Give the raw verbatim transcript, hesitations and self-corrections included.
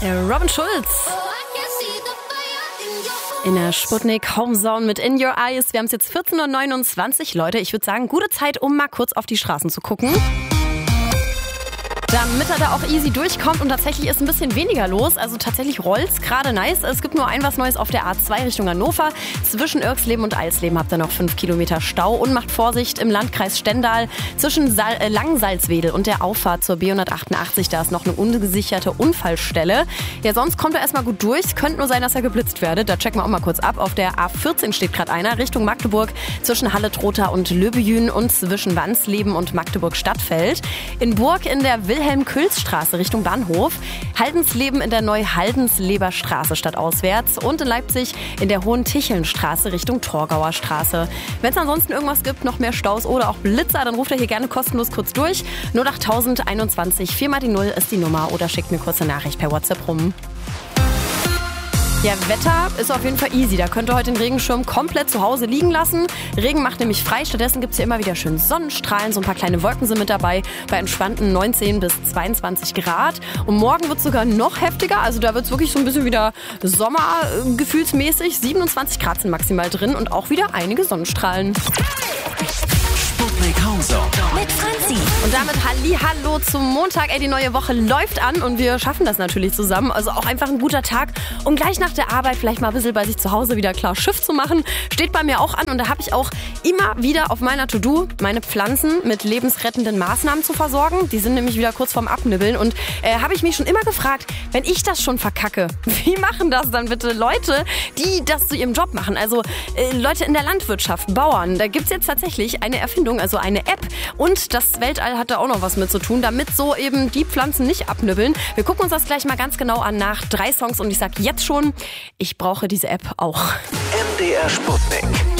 Der Robin Schulz. In der Sputnik Homezone mit In Your Eyes. Wir haben es jetzt vierzehn Uhr neunundzwanzig, Leute. Ich würde sagen, gute Zeit, um mal kurz auf die Straßen zu gucken. Damit er da auch easy durchkommt und tatsächlich ist ein bisschen weniger los. Also tatsächlich rollt's gerade nice. Es gibt nur ein was Neues auf der A zwei Richtung Hannover. Zwischen Irxleben und Eilsleben habt ihr noch fünf Kilometer Stau. Und macht Vorsicht im Landkreis Stendal zwischen Sal- äh, Langsalzwedel und der Auffahrt zur B hundertachtundachtzig. Da ist noch eine ungesicherte Unfallstelle. Ja, sonst kommt er erstmal gut durch. Es könnte nur sein, dass er geblitzt werde. Da checken wir auch mal kurz ab. Auf der A vierzehn steht gerade einer Richtung Magdeburg zwischen Halle-Trotha und Löbejün und zwischen Wansleben und Magdeburg-Stadtfeld. In Burg in der Wilhelm-Külz-Straße Richtung Bahnhof, Haldensleben in der Neu-Haldensleber Straße stadtauswärts und in Leipzig in der Hohen-Ticheln-Straße Richtung Torgauer Straße. Wenn es ansonsten irgendwas gibt, noch mehr Staus oder auch Blitzer, dann ruft ihr hier gerne kostenlos kurz durch. null acht einundzwanzig, vier mal die null ist die Nummer oder schickt mir kurze Nachricht per WhatsApp rum. Ja, Wetter ist auf jeden Fall easy. Da könnt ihr heute den Regenschirm komplett zu Hause liegen lassen. Regen macht nämlich frei. Stattdessen gibt es hier immer wieder schön Sonnenstrahlen. So ein paar kleine Wolken sind mit dabei. Bei entspannten neunzehn bis zweiundzwanzig Grad. Und morgen wird es sogar noch heftiger. Also da wird es wirklich so ein bisschen wieder Sommer äh, gefühlsmäßig. siebenundzwanzig Grad sind maximal drin und auch wieder einige Sonnenstrahlen. Sputnik Homezone Mit Franzi. Und damit Hallihallo zum Montag. Ey, die neue Woche läuft an und wir schaffen das natürlich zusammen. Also auch einfach ein guter Tag, um gleich nach der Arbeit vielleicht mal ein bisschen bei sich zu Hause wieder klar Schiff zu machen. Steht bei mir auch an und da habe ich auch immer wieder auf meiner To-Do meine Pflanzen mit lebensrettenden Maßnahmen zu versorgen. Die sind nämlich wieder kurz vorm Abnibbeln und äh, habe ich mich schon immer gefragt, wenn ich das schon verkacke, wie machen das dann bitte Leute, die das zu ihrem Job machen? Also äh, Leute in der Landwirtschaft, Bauern. Da gibt's jetzt tatsächlich eine Erfindung, also eine App und das Weltall hat da auch noch was mit zu tun, damit so eben die Pflanzen nicht abnibbeln. Wir gucken uns das gleich mal ganz genau an nach drei Songs und ich sag jetzt schon, ich brauche diese App auch. M D R Sputnik.